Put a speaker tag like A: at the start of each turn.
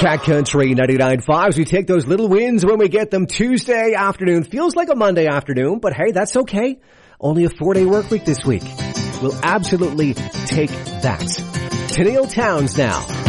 A: Cat Country 99.5. We take those little wins when we get them. Tuesday afternoon feels like a Monday afternoon, but hey, that's okay. Only a 4-day work week this week. We'll absolutely take that. Tenille Townes now.